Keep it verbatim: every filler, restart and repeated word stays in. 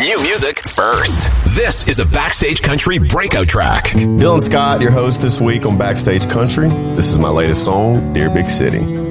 you music first. This is a Backstage Country breakout track. Dylan Scott, your host this week on Backstage Country. This is my latest song, Dear Big City.